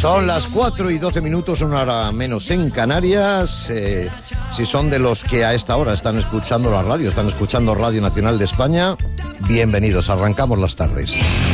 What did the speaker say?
Son las 4:12, una hora menos en Canarias. Si son de los que a esta hora están escuchando la radio, están escuchando Radio Nacional de España, bienvenidos, arrancamos las tardes.